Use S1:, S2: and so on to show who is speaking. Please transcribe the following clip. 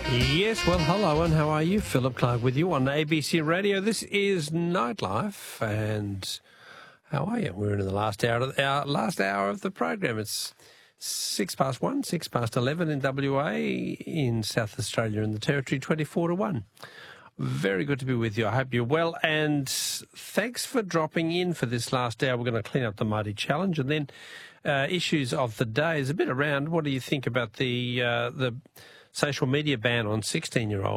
S1: Yes, well, hello, and how are you? Philip Clark with you on ABC Radio. This is Nightlife, and how are you? We're in the last hour of the program. It's 1:06, 11 in WA, in South Australia and the Territory, 24-1. Very good to be with you. I hope you're well, and thanks for dropping in for this last hour. We're going to clean up the Mighty Challenge, and then issues of the day is a bit around. What do you think about the social media ban on 16-year-olds?